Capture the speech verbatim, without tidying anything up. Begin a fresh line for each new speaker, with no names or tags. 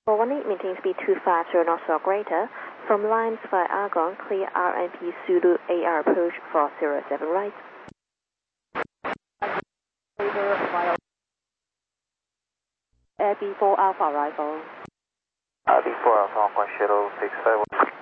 four one eight, maintain speed two five zero knots or greater. From lines via Argonne, clear R M P Zulu A R approach four zero seven right. Air B four Alpha arrival.
R B four Alpha, one shuttle six five one.